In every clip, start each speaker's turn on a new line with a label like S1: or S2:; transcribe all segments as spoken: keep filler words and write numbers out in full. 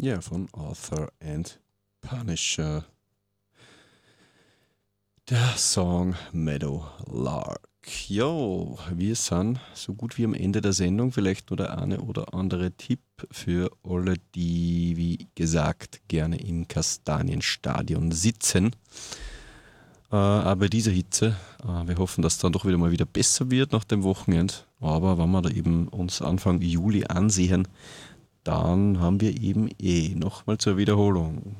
S1: Ja, von Author and Punisher. Der Song Meadowlark. Jo, wir sind so gut wie am Ende der Sendung. Vielleicht nur der eine oder andere Tipp für alle, die, wie gesagt, gerne im Kastanienstadion sitzen. Äh, aber bei dieser Hitze, äh, wir hoffen, dass es dann doch wieder mal wieder besser wird nach dem Wochenende. Aber wenn wir da eben uns Anfang Juli ansehen, dann haben wir eben eh nochmal zur Wiederholung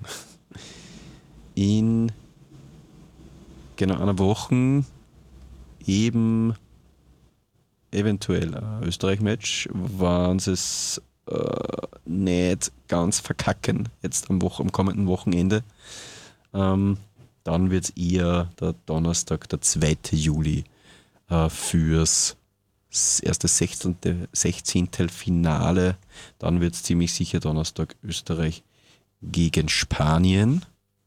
S1: in genau einer Woche eben eventuell ein Österreich-Match, wenn sie es äh, nicht ganz verkacken, jetzt am, Woche, am kommenden Wochenende. Ähm, dann wird es eher der Donnerstag, der zweite Juli, äh, fürs erste sechzehnte. sechzehnte. Finale. Dann wird es ziemlich sicher Donnerstag Österreich gegen Spanien.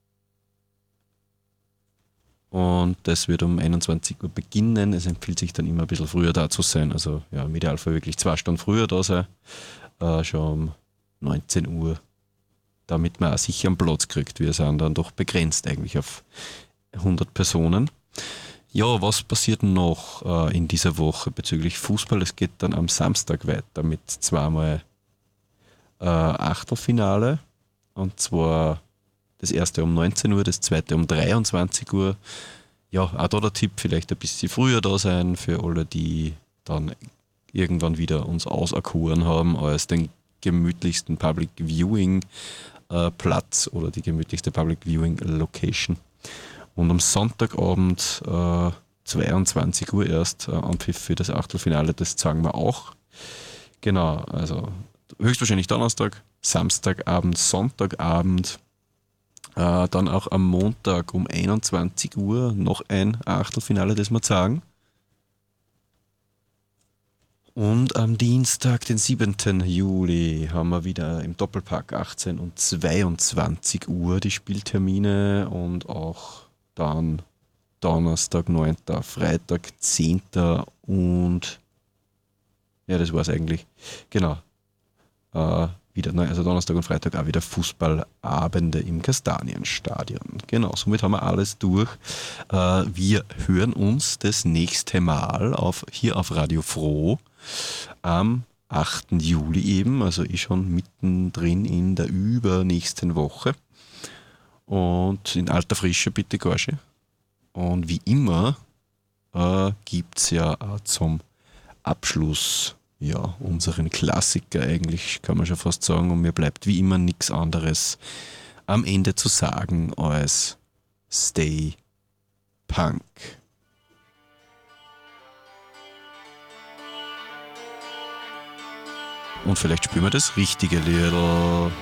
S1: Und das wird um einundzwanzig Uhr beginnen. Es empfiehlt sich dann immer ein bisschen früher da zu sein. Also ja, im Idealfall wirklich zwei Stunden früher da sein. Äh, schon um neunzehn Uhr. Damit man auch sicher einen Platz kriegt. Wir sind dann doch begrenzt eigentlich auf hundert Personen. Ja, was passiert noch äh, in dieser Woche bezüglich Fußball? Es geht dann am Samstag weiter mit zweimal äh, Achtelfinale. Und zwar das erste um neunzehn Uhr, das zweite um dreiundzwanzig Uhr. Ja, auch da der Tipp, vielleicht ein bisschen früher da sein für alle, die dann irgendwann wieder uns auserkoren haben als den gemütlichsten Public Viewing äh, Platz oder die gemütlichste Public Viewing Location. Und am Sonntagabend äh, zweiundzwanzig Uhr erst äh, Anpfiff für das Achtelfinale, das sagen wir auch. Genau, also höchstwahrscheinlich Donnerstag, Samstagabend, Sonntagabend. Äh, dann auch am Montag um einundzwanzig Uhr noch ein Achtelfinale, das wir sagen. Und am Dienstag, den siebten Juli, haben wir wieder im Doppelpack achtzehn und zweiundzwanzig Uhr die Spieltermine und auch dann Donnerstag neunten Freitag zehnten und ja, das war's eigentlich. Genau. Äh, wieder, ne? Also Donnerstag und Freitag auch wieder Fußballabende im Kastanienstadion. Genau, somit haben wir alles durch. Äh, wir hören uns das nächste Mal auf, hier auf Radio Froh am achten Juli eben, also ich schon mittendrin in der übernächsten Woche. Und in alter Frische bitte Gorsche. Und wie immer äh, gibt es ja auch zum Abschluss ja, unseren Klassiker eigentlich, kann man schon fast sagen. Und mir bleibt wie immer nichts anderes am Ende zu sagen als Stay Punk. Und vielleicht spielen wir das richtige Lied.